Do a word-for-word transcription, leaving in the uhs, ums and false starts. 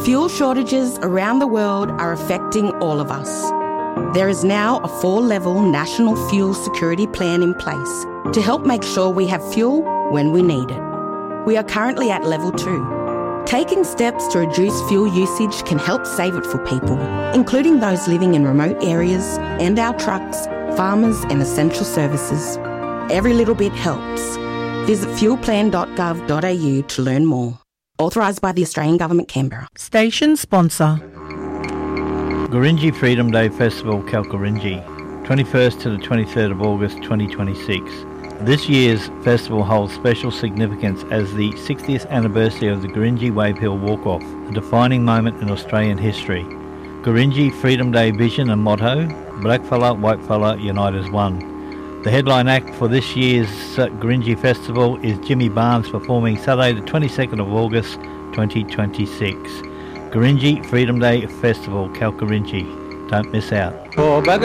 Fuel shortages around the world are affecting all of us. There is now a four-level national fuel security plan in place to help make sure we have fuel when we need it. We are currently at level two. Taking steps to reduce fuel usage can help save it for people, including those living in remote areas and our trucks, farmers and essential services. Every little bit helps. Visit fuel plan dot gov dot a u to learn more. Authorised by the Australian Government, Canberra. Station sponsor. Gurindji Freedom Day Festival, Kalkarindji, twenty-first to the twenty-third of August twenty twenty-six. This year's festival holds special significance as the sixtieth anniversary of the Gurindji Wave Hill Walk-Off, a defining moment in Australian history. Gurindji Freedom Day vision and motto, Blackfella, Whitefella, Unite as One. The headline act for this year's Gurindji Festival is Jimmy Barnes, performing Saturday the twenty-second of August twenty twenty-six. Gurindji Freedom Day Festival, Kalkarindji. Don't miss out.